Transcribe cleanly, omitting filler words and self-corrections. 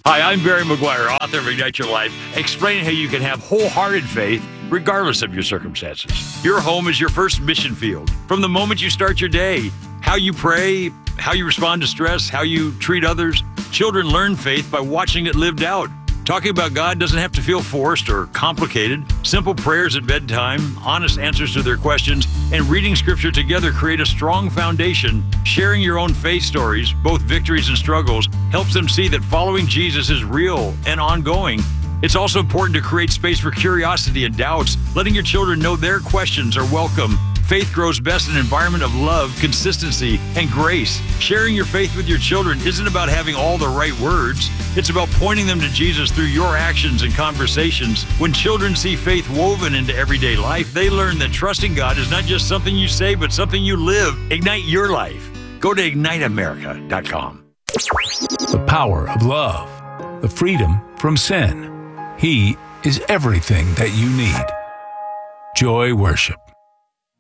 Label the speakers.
Speaker 1: Hi, I'm Barry McGuire, author of Ignite Your Life, explaining how you can have wholehearted faith regardless of your circumstances. Your home is your first mission field. From the moment you start your day, how you pray, how you respond to stress, how you treat others, children learn faith by watching it lived out. Talking about God doesn't have to feel forced or complicated. Simple prayers at bedtime, honest answers to their questions, and reading scripture together create a strong foundation. Sharing your own faith stories, both victories and struggles, helps them see that following Jesus is real and ongoing. It's also important to create space for curiosity and doubts, letting your children know their questions are welcome. Faith grows best in an environment of love, consistency, and grace. Sharing your faith with your children isn't about having all the right words. It's about pointing them to Jesus through your actions and conversations. When children see faith woven into everyday life, they learn that trusting God is not just something you say, but something you live. Ignite your life. Go to IgniteAmerica.com.
Speaker 2: The power of love, the freedom from sin. He is everything that you need. Joy Worship.